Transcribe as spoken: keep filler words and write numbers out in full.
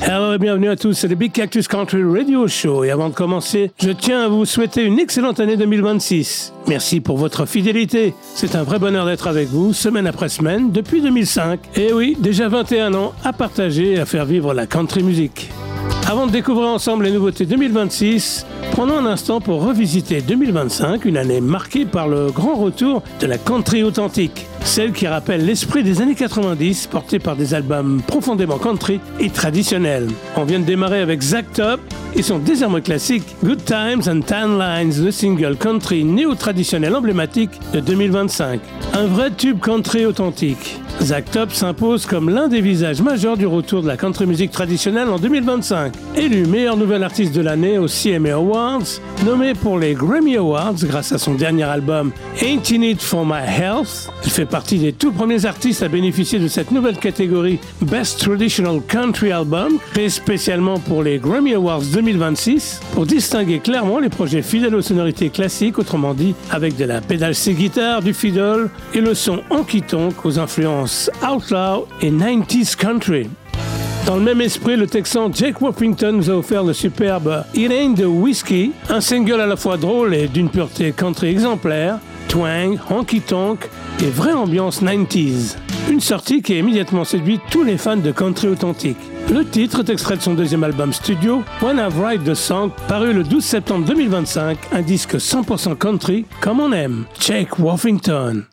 Hello et bienvenue à tous, c'est le Big Cactus Country Radio Show et avant de commencer, je tiens à vous souhaiter une excellente année deux mille vingt-six. Merci pour votre fidélité, c'est un vrai bonheur d'être avec vous, semaine après semaine, depuis deux mille cinq. Et oui, déjà vingt et un ans à partager et à faire vivre la country music. Avant de découvrir ensemble les nouveautés deux mille vingt-six, prenons un instant pour revisiter deux mille vingt-cinq, une année marquée par le grand retour de la country authentique, celle qui rappelle l'esprit des années quatre-vingt-dix, porté par des albums profondément country et traditionnels. On vient de démarrer avec Zach Top et son désormais classique Good Times and Tan Lines, le single country néo-traditionnel emblématique de deux mille vingt-cinq. Un vrai tube country authentique. Zach Top s'impose comme l'un des visages majeurs du retour de la country music traditionnelle en deux mille vingt-cinq. Élu meilleur nouvel artiste de l'année aux C M A Awards, nommé pour les Grammy Awards grâce à son dernier album Ain't In It For My Health, il fait partie des tout premiers artistes à bénéficier de cette nouvelle catégorie Best Traditional Country Album, créée spécialement pour les Grammy Awards deux mille vingt-six, pour distinguer clairement les projets fidèles aux sonorités classiques, autrement dit avec de la pédale C guitare, du fiddle et le son honky-tonk aux influences outlaw et nineties country. Dans le même esprit, le Texan Jake Washington nous a offert le superbe It Ain't the Whiskey, un single à la fois drôle et d'une pureté country exemplaire, twang, honky-tonk et vraie ambiance nineties. Une sortie qui a immédiatement séduit tous les fans de country authentique. Le titre est extrait de son deuxième album studio, When I Write the Song, paru le douze septembre deux mille vingt-cinq, un disque cent pour cent country comme on aime. Jake Washington.